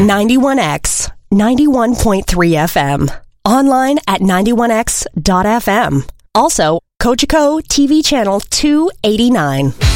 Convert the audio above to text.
91X, 91.3 FM. Online at 91X.FM. Also, Cogeco TV channel 289.